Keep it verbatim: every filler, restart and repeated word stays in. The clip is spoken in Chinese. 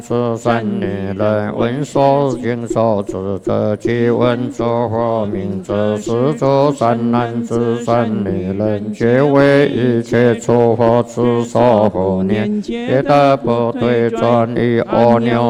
此三女人闻所经所知者，即闻作或名者，是诸三男子三女人，皆为一切处或此所护念，皆得不对转于阿耨